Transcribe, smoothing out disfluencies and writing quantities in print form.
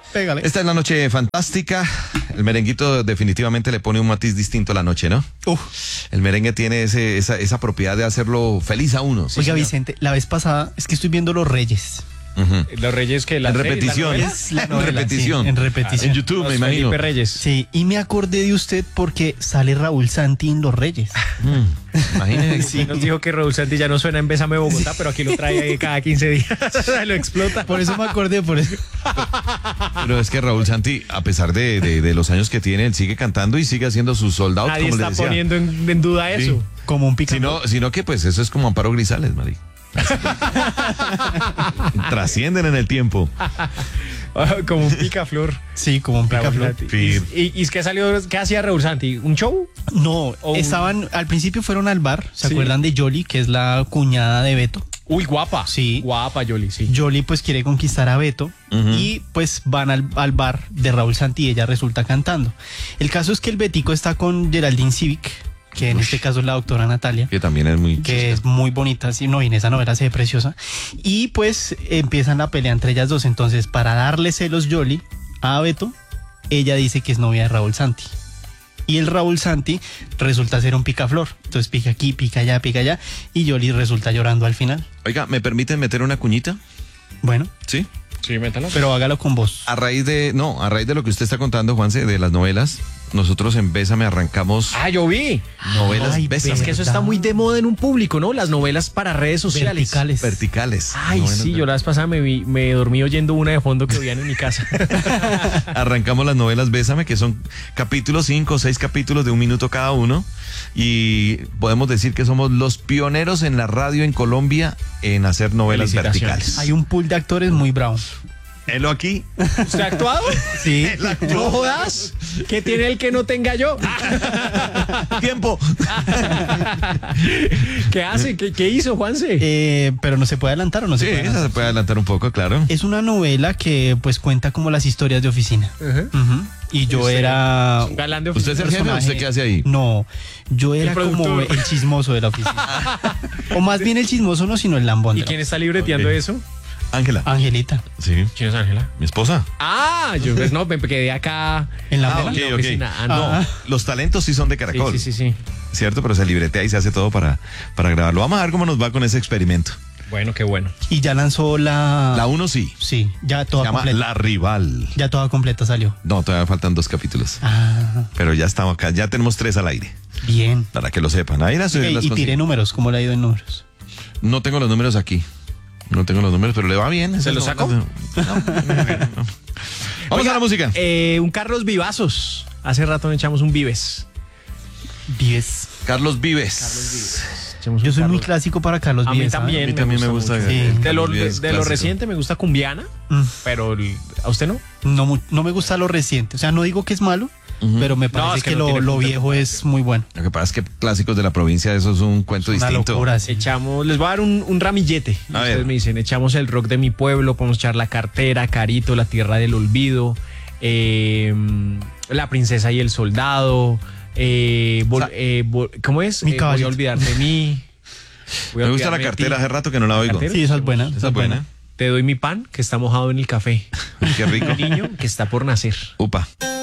Pégale. Esta es la noche fantástica. El merenguito definitivamente le pone un matiz distinto a la noche, ¿no? El merengue tiene esa propiedad de hacerlo feliz a uno. Oiga, Vicente, la vez pasada es que estoy viendo Los Reyes. Los Reyes que En repetición. En repetición. Sí, en repetición. En YouTube, me imagino. Felipe Reyes. Sí, y me acordé de usted porque sale Raúl Santi en Los Reyes. Imagínese. Sí, nos dijo que Raúl Santi ya no suena en Bésame Bogotá, pero aquí lo trae cada 15 días. Lo explota. Por eso me acordé, por eso. Pero es que Raúl Santi, a pesar de los años que tiene, él sigue cantando y sigue haciendo sus soldados. Nadie como está les decía. poniendo en duda eso. Sí. Como un picante. Sino que pues eso es como Amparo Grisales, Mari. Trascienden en el tiempo. Como un picaflor. Sí, como un picaflor. Sí. ¿Y qué salió? ¿Qué hacía Raúl Santi? ¿Un show? No, O un- estaban, al principio fueron al bar, ¿se Sí. acuerdan de Yoli, que es la cuñada de Beto? Uy, guapa. Sí. Guapa, Yoli, sí. Yoli pues quiere conquistar a Beto y pues van al bar de Raúl Santi y ella resulta cantando. El caso es que el Betico está con Geraldine Civic, que en este caso es la doctora Natalia, Que también es muy que es muy bonita, sí, no, y en esa novela se ve preciosa. Y pues empiezan la pelea entre ellas dos. Entonces, para darle celos Yoli a Beto, ella dice que es novia de Raúl Santi. Y el Raúl Santi resulta ser un picaflor. Entonces pica aquí, pica allá, y Yoli resulta llorando al final. Oiga, ¿me permiten meter una cuñita? Bueno, Sí. Sí, métala. pero hágalo con voz. A raíz de lo que usted está contando, Juanse, de las novelas, nosotros en Bésame arrancamos Yo vi. novelas Ay, Bésame. Es que eso está muy de moda en un público, ¿no? Las novelas para redes sociales. Verticales. verticales. Ay, Novelas sí, yo la vez pasada me dormí oyendo una de fondo que oían en mi casa. Arrancamos las novelas Bésame, que son capítulos, 5 o 6 capítulos de 1 minuto cada uno. Y podemos decir que somos los pioneros en la radio en Colombia en hacer novelas Felicitaciones. verticales. Hay un pool de actores muy bravo. Helo aquí. ¿Usted ha actuado? Sí. No jodas. ¿Qué tiene el que no tenga yo? Tiempo. ¿Qué hace? ¿Qué hizo, Juanse? Pero no se puede adelantar o no se Sí, puede adelantar. esa se puede adelantar un poco, claro. Es una novela que pues cuenta como las historias de oficina. Ujú. Y yo ¿Usted era... Un galán de ¿Usted es el jefe o personaje- usted qué hace ahí? No, yo era como productor. el chismoso de la oficina. O más bien el chismoso no, sino el lambón. ¿Y de la quién está libreteando Ok. eso? Ángela. Angelita. Sí. ¿Quién es Ángela? Mi esposa. Yo pues no, me quedé acá. En la Ah, novela. ok, la oficina. ok. No. Ah. Los talentos sí son de Caracol. Sí. ¿Cierto? Pero se libretea y se hace todo para grabarlo. Vamos a ver cómo nos va con ese experimento. Bueno, qué bueno. Y ya lanzó la... La 1 sí. Sí, ya Se toda llama completa. La Rival. Ya toda completa salió. No, todavía faltan 2 capítulos. Ah, Pero ya estamos acá. Ya tenemos 3 al aire. bien. Para que lo sepan. Ahí las Y consigo. tire números, ¿cómo le ha ido en números? No tengo los números aquí. No tengo los números, pero le va bien. ¿Se los saco? No. Vamos Oiga, a la música. Un Carlos Vivazos. Hace rato no echamos un Vives. Vives. Carlos Vives. Echamos Yo un soy muy Carlos. clásico para Carlos A mí Vives. ¿sabe? también. A mí también me gusta. mucho. Sí. De lo, Carlos Vives, de lo clásico. reciente me gusta Cumbiana, Mm. pero ¿a usted no? No me gusta lo reciente. O sea, no digo que es malo, pero me parece es que que, no tiene lo punto de viejo es muy bueno. Lo que pasa es que clásicos de la provincia, eso es un cuento Una distinto. locura, sí. Echamos, les voy a dar un ramillete. Y A ustedes ver. me dicen, echamos el rock de mi pueblo, podemos echar La Cartera, Carito, La Tierra del Olvido, La Princesa y el Soldado, ¿cómo es? Mi Voy a caballito. olvidar de mí. Voy a Me gusta la olvidarme de cartera, ti. hace rato que no la oigo. ¿Cartera? Sí, esa es buena. Esa es buena. Te doy mi pan que está mojado en el café. Qué rico. El niño que está por nacer. Upa.